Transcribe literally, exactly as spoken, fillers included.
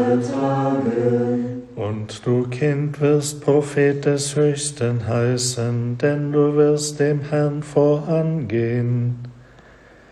alle Tage. Und du, Kind, wirst Prophet des Höchsten heißen, denn du wirst dem Herrn vorangehen